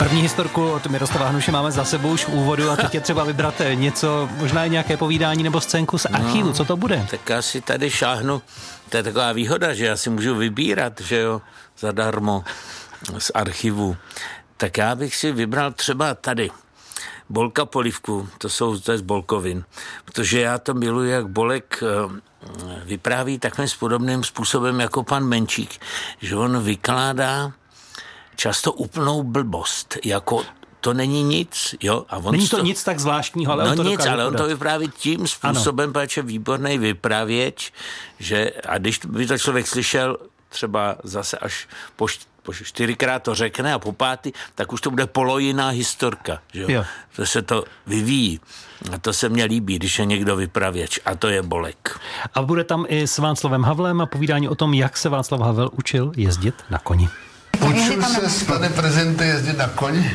První historku od Miroslava Hanuše máme za sebou už v úvodu a teď je třeba vybrat něco, možná i nějaké povídání nebo scénku z archivu. Co to bude? Tak já si tady šáhnu, to je taková výhoda, že já si můžu vybírat, že jo, zadarmo z archivu. Tak já bych si vybral třeba tady Bolka Polívku, to je z Bolkovin, protože já to miluji, jak Bolek vypráví takovým podobným způsobem jako pan Menčík, že on vykládá často úplnou blbost, jako to není nic, jo. A on není to nic tak zvláštního, ale no on to nic, dokáže ale on podat. to vypráví tím způsobem, protože je výborný vypravěč, že a když by to člověk slyšel třeba zase až po 4krát to řekne a po 5, tak už to bude polojiná historka, že jo. To se to vyvíjí. A to se mně líbí, když je někdo vypravěč, a to je Bolek. A bude tam i s Václavem Havlem a povídání o tom, jak se Václav Havel učil jezdit na koni. Učil se, pane prezidente, jezdit na koni?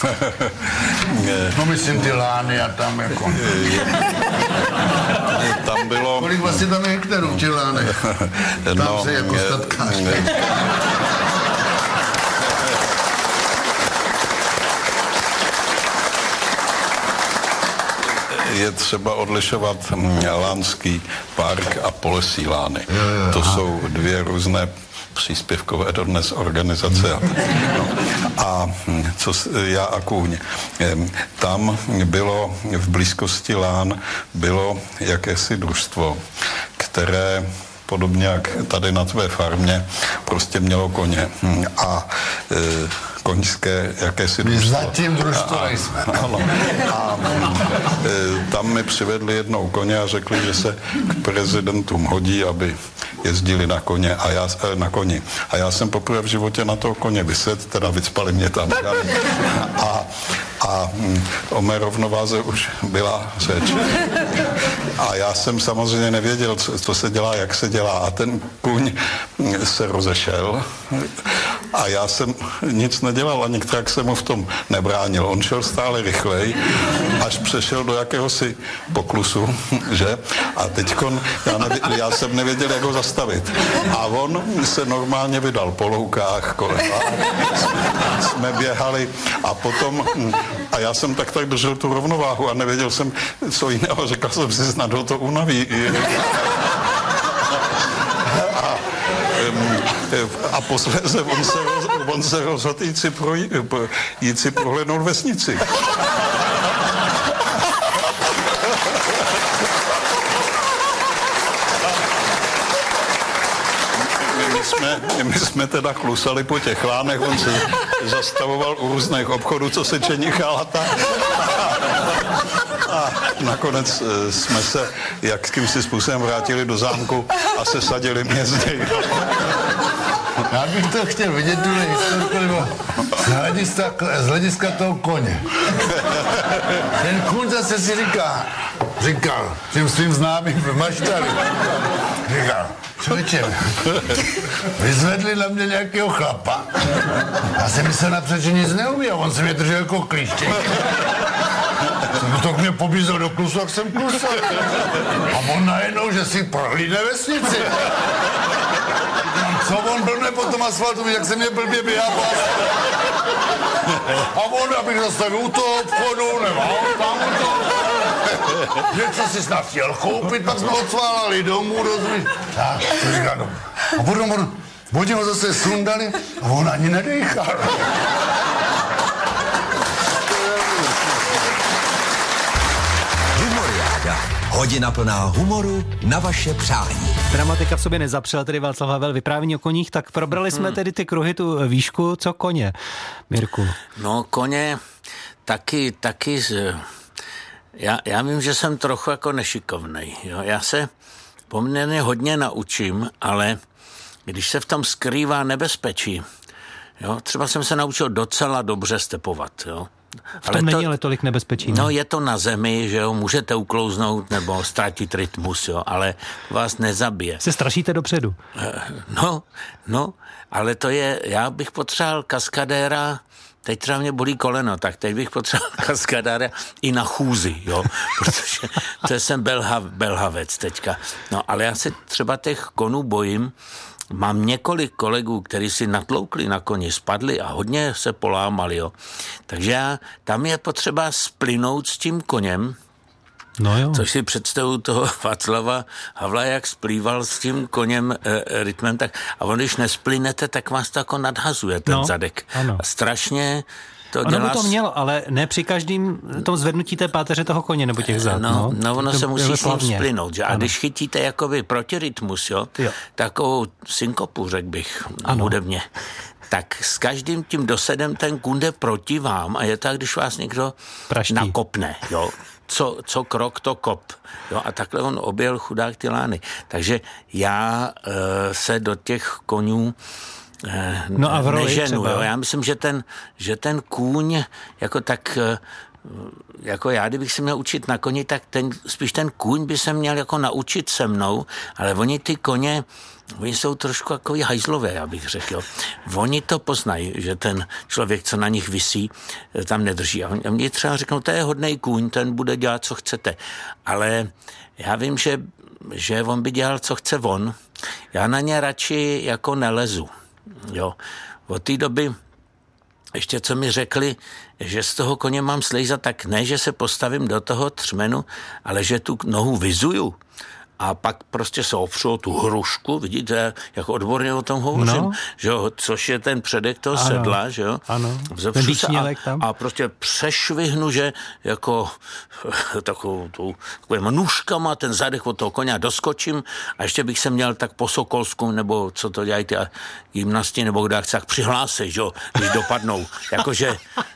No myslím ty lány a tam jako... Tam bylo... Kolik vlastně tam je hektarů, ti lány? Tam se jako statkář. Je třeba odlišovat Lánský park a Polesí lány. To jsou dvě různé příspěvkové dodnes organizace. A co já a kůň. Tam bylo v blízkosti Lán bylo jakési družstvo, které podobně jak tady na tvé farmě prostě mělo koně a koňské jakési družstvo. My zatím družstvo nejsme. Ano. A tam mi přivedli jednou koně a řekli, že se k prezidentům hodí, aby jezdili na koně na koni. A já jsem poprvé v životě na toho koně vysedl, teda vycpali mě tam. A o mé rovnováze už byla řeč. A já jsem samozřejmě nevěděl, co se dělá, jak se dělá. A ten kůň se rozešel a já jsem nic nedělal a některak jsem mu v tom nebránil. On šel stále rychleji, až přešel do jakéhosi poklusu, že? A teďkon já jsem nevěděl, jak ho zastavit. A on se normálně vydal po loukách kolem. Jsme běhali a potom a já jsem tak držel tu rovnováhu a nevěděl jsem, co jiného. Řekl jsem si, snad ho to unaví. A posléze on se rozhodl jít si prohlédnout vesnici. My jsme teda klusali po těch lánech, on se zastavoval u různých obchodů, co se čenichal a nakonec jsme se jakýmsi způsobem vrátili do zámku a sesadili mě z něj. Já bych to chtěl vidět, tuhle historku, nebo z hlediska toho koně. Ten kůň zase si říkal těm svým známým v Maštali, říkal, člověče, vyzvedli na mě nějakého chlapa. Já jsem myslel napřed, že nic neumí a on se mě držel jako klíštěk. Jsem to k mě pobízel do klusu, jak jsem klusal. A on najednou, že si prohlídne vesnici. Co on blbne po tom asfaltu, jak se mě blbě běhá po asfaltu. A on, abych zastavil u toho obchodu, nebo tam u toho. Něco si snad chtěl koupit, pak jsme odsválali domů, rozumíš? Tak, to říká domů. A potom oni ho zase sundali a on ani nedejchal. Hodina plná humoru na vaše přání. Dramatika v sobě nezapřela, tedy Václav Havel, vyprávění o koních, tak probrali jsme tedy ty kruhy, tu výšku, co koně, Mirku? No koně taky já vím, že jsem trochu jako nešikovnej, jo? Já se poměrně hodně naučím, ale když se v tom skrývá nebezpečí, jo? Třeba jsem se naučil docela dobře stepovat, jo? V tom není ale tolik nebezpečí. No je to na zemi, že jo, můžete uklouznout nebo ztratit rytmus, jo, ale vás nezabije. Se strašíte dopředu. No, ale to je, já bych potřeboval kaskadéra, teď třeba mě bolí koleno, tak teď bych potřeboval kaskadéra i na chůzi, jo, protože to jsem belhavec teďka. No, ale já se třeba těch konů bojím, mám několik kolegů, kteří si natloukli na koni, spadli a hodně se polámali, jo. Takže tam je potřeba splynout s tím koněm, No jo. což si představuju toho Václava Havla, jak splýval s tím koněm rytmem, tak a on, když nesplynete, tak vás to jako nadhazuje ten zadek. Ano. A strašně to ono dělá... by to mělo, ale ne při každém tom zvednutí té páteře toho koně nebo těch zad. No, ono se musí s ním splynout, že? A ano. když chytíte jakoby protirytmus, jo, takovou synkopu, řekl bych, hudebně, tak s každým tím dosedem ten kůň jde proti vám a je tak, když vás někdo nakopne, jo. Co krok, to kop. Jo, a takhle on objel chudák ty lány. Takže já se do těch konňů no a v roli neženu. Jo. Já myslím, že ten kůň jako tak... Jako já, kdybych se měl učit na koni, tak spíš ten kůň by se měl jako naučit se mnou, ale oni ty koně, oni jsou trošku jako hajzlové, já bych řekl. Jo. Oni to poznají, že ten člověk, co na nich visí, tam nedrží. A oni třeba řeknou, to je hodnej kůň, ten bude dělat, co chcete. Ale já vím, že on by dělal, co chce on. Já na ně radši jako nelezu. Jo. Od té doby ještě co mi řekli, že z toho koně mám slejzat, tak ne, že se postavím do toho třmenu, ale že tu nohu vyzuju a pak prostě se opřu o tu hrušku, vidíte, jak odborně o tom hovořím, že jo, což je ten předek toho sedla, že jo. Ano, ten výčnělek tam. A prostě přešvihnu, že jako takovou nůžkama ten zadek od toho koně doskočím a ještě bych se měl tak po sokolsku, nebo co to dělají ty gymnasti, nebo kdo chce, tak přihlásit, že jo, když dopadnou. Jakože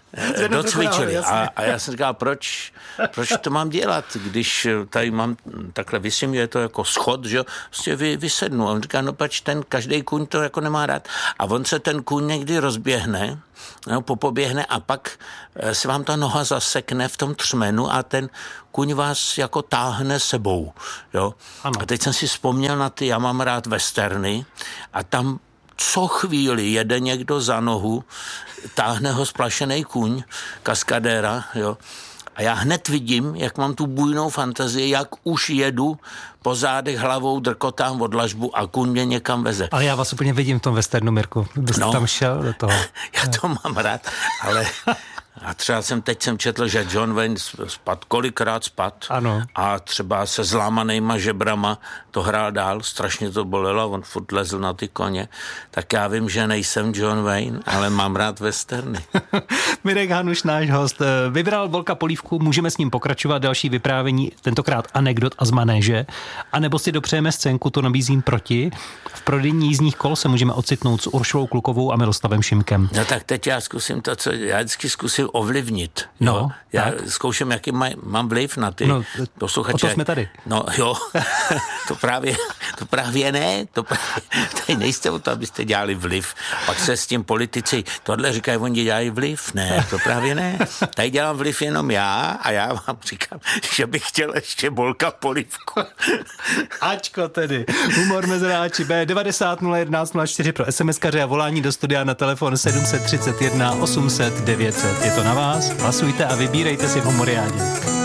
docvičili. A já jsem říkal, proč to mám dělat, když tady mám takhle vysím, je to jako schod, že jo, prostě vysednu. A on říká, no pač každý kůň to jako nemá rád. A on se ten kůň někdy rozběhne, no, popoběhne a pak se vám ta noha zasekne v tom třmenu a ten kůň vás jako táhne sebou, jo. Ano. A teď jsem si vzpomněl na já mám rád westerny a tam co chvíli jede někdo za nohu, táhne ho splašený kůň, kaskadéra, jo. A já hned vidím, jak mám tu bujnou fantazii, jak už jedu po zádech hlavou, drkotám od dlažbu a kůň mě někam veze. Ale já vás úplně vidím v tom westernu, Mirku. Byste tam šel do toho. Já to mám rád, ale... A třeba teď jsem četl, že John Wayne kolikrát spad a třeba se zlámanýma žebrama to hrál dál, strašně to bolelo, on furt lezl na ty koně. Tak já vím, že nejsem John Wayne, ale mám rád westerny. Mirek Hanuš, náš host, vybral Bolka Polívku, můžeme s ním pokračovat, další vyprávění, tentokrát anekdot a z manéže, anebo si dopřejeme scénku, to nabízím proti. V prodejní jízdních kol se můžeme ocitnout s Uršulou Klukovou a Miroslavem Šimkem. No tak teď já zkusím to, co já vždycky zkusím ovlivnit. No, já zkouším, jaký mám vliv na ty posluchače. O to jsme tady. No jo, to právě ne, tady nejste o to, abyste dělali vliv. Pak se s tím politici, tohle říkají, oni dělají vliv. Ne, to právě ne. Tady dělám vliv jenom já a já vám říkám, že bych chtěl ještě Bolka Polívku. Ačko tedy. Humor mezi ráči B 90 011 04 pro SMS-kaře a volání do studia na telefon 731 800 900. Je to na vás, hlasujte a vybírejte si v Humoriádě.